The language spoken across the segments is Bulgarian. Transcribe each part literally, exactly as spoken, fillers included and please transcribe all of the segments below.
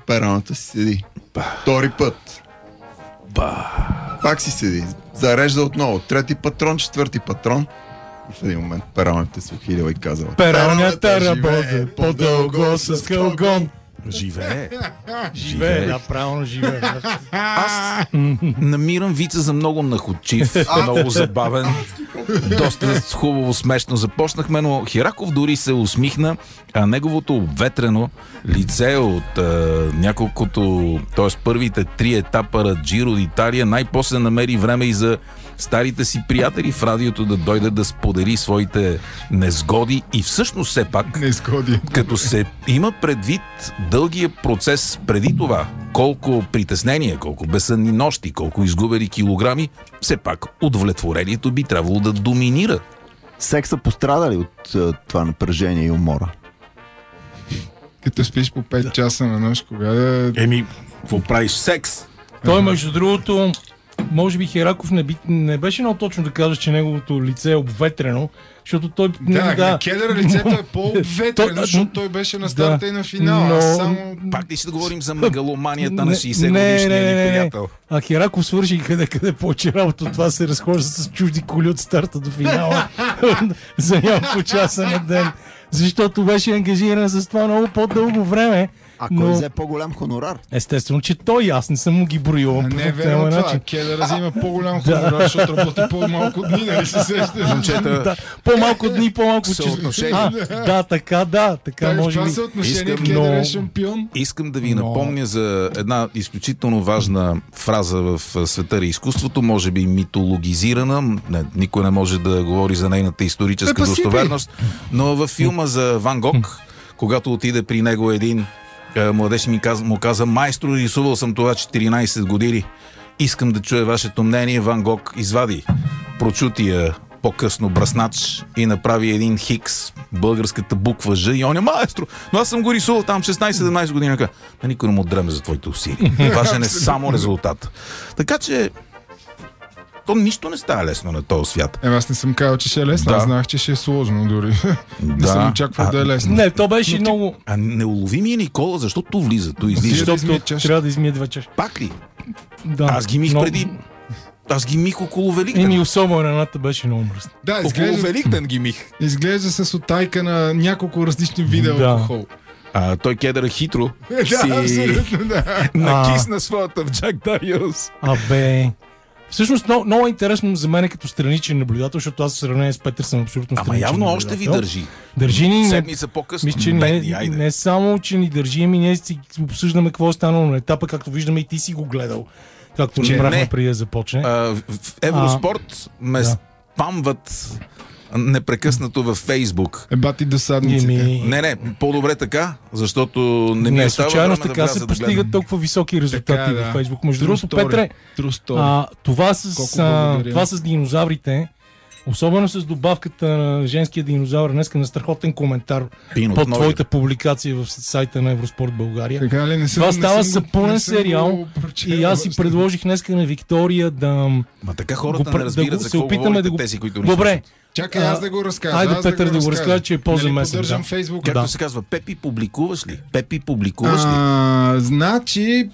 пералната си седи. Втори път. Ба. Пак си седи. Зарежда отново. Трети патрон, четвърти патрон. И в един момент пералната се ухилила и казала: пералнята работа по-дълго с калгон. Живее. Живее, да, правилно живее. Аз намирам вица за много находчив, много забавен, доста хубаво смешно започнахме, но Хераков дори се усмихна, а неговото обветрено лице от а, няколкото, т.е. първите три етапа на Джиро d'Italia най-после намери време и за старите си приятели в радиото да дойде да сподели своите незгоди и всъщност все пак, незгоди. Като се има предвид дългия процес преди това, колко притеснения, колко безсънни нощи, колко изгубени килограми, все пак удовлетворението би трябвало да доминира. Секса пострада ли от uh, това напрежение и умора? Като спиш по пет часа на нощ, кога да... Еми, какво правиш? Секс? Той, между другото, може би Хераков не, би, не беше много точно да кажеш, че неговото лице е обветрено, защото той... Да, да Кедър лицето е по-обветрено, защото той беше на старта да, и на финала. Но... Само... Пак ли ще да говорим за мегаломанията на шейсет годишния ни приятел? А Хераков свърши къде-къде повече работа. Това се разхожда с чужди коли от старта до финала за няколко часа на ден. Защото беше ангажиран с това много по-дълго време. А кой но... взе по-голям хонорар? Естествено, че той, аз не съм му ги броил. А не е верно това. Кедър взима по-голям хонорар, защото работи по-малко дни, нали се сещаш? Да, по-малко дни, по-малко съотношение. А, да, така, да. Така може би. Това съотношение Кедър е шампион. Искам да ви напомня за една изключително важна фраза в света на изкуството, може би митологизирана. Не, никой не може да говори за нейната историческа достоверност, но във филма за Ван Гог, когато отиде при него един младеж ми каза, му каза: майстро, рисувал съм това четиринайсет години. Искам да чуя вашето мнение. Ван Гог извади прочутия по-късно бръснач и направи един хикс, българската буква Ж, и он е: майстро, но аз съм го рисувал там шестнайсет-седемнайсет години. На никой не му дреме за твоите усилия. Важен е само резултат. Така че то нищо не става лесно на този свят. Е, аз не съм казал, че ще е лесно. Да. Аз знах, че ще е сложно дори. Да. Не съм очаквал а, да е лесно. Не, то беше но много... А неуловимия Никола, защо то влиза? То излиза. Защото трябва да измие два чаша. Пак ли? Да. Аз ги мих но... преди... Аз ги мих около Великден. Еми, особено едната беше много мръсна. Да, изглежда... Около Великден ги мих. Изглежда с отайка на няколко различни вида да. алкохол. А, той Кедър хитро да, си абсолютно, да. накисна своята в Джак Дариус. Абе... Всъщност много, много интересно за мен като страничен наблюдател, защото аз в сравнение с Петър съм абсолютно страничен. Ама явно наблюдател. Още ви държи. Държи ни... Седмица по-късно. Мисля, че бедни, не, не само, че ни държи, ами ние си обсъждаме какво е станало на етапа, както виждаме и ти си го гледал. Както разбрахме преди да започне. А, в Евроспорт а, ме да. спамват непрекъснато във Фейсбук. Ебати досадниците. Ми... Не, не, по-добре така, защото не ми не, остава случайно време така да се да постигат да толкова високи резултати така, във да. Фейсбук. Между другото, True Петре, а, това, с, а, това с динозаврите, особено с добавката на женския динозавър, днеска на страхотен коментар Пинот, под нови. твоята публикация в сайта на Евроспорт България. Така ли? Не съм, това става не съпълнен сериал и аз си предложих днеска на Виктория да... Ма така хората го, не разбират да за се какво опитаме говорите да го... тези, които не Добре. Чакай, аз да го разкажа. Айде, аз Петър, да го, да го разкажа, че е по-замесен. Нали, поддържам да. Фейсбук. Както да. се казва, Пепи, публикуваш ли? Пепи, публикуваш ли? А, значи,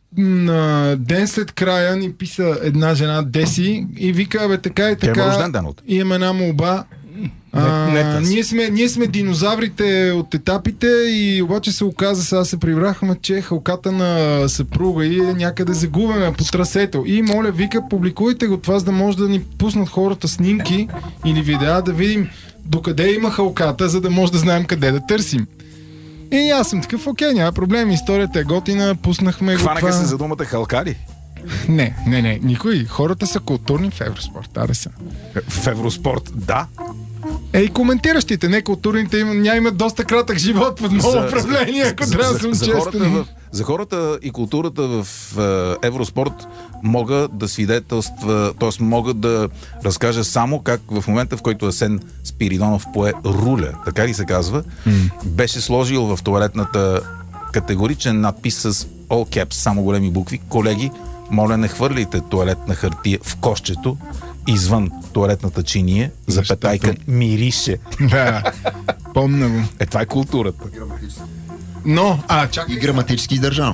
на ден след края ни писа една жена, Деси, и вика: бе, така и така, имаме една молба. А, не, не, ние, сме, ние сме динозаврите от етапите, и обаче се оказа, сега се прибрахме, че халката на съпруга и е някъде загубена по трасето. И моля, вика, публикуйте го това, за да може да ни пуснат хората снимки или видеа, да видим докъде има халката, за да може да знаем къде да търсим. И аз съм такъв: окей, няма проблем, историята е готина, пуснахме го. Хванаха това... се за думата халкари? Не, не, не, никой. Хората са културни в Евроспорт, аре са. В Евроспорт, да. Е, и коментиращите, не културните, им, няма имат доста кратък живот под много управление, ако трябва да съм честен. За хората и културата в е, Евроспорт мога да свидетелства, т.е. мога да разкажа само как в момента, в който Асен Спиридонов пое руля, така ли се казва, mm. беше сложил в тоалетната категоричен надпис с all caps, само големи букви: колеги, моля, не хвърляйте тоалетна хартия в кошчето извън тоалетната чиния, запетайка мирише. Да, помня го. Е, това е културата. Но, а, чакай. И граматически издържано.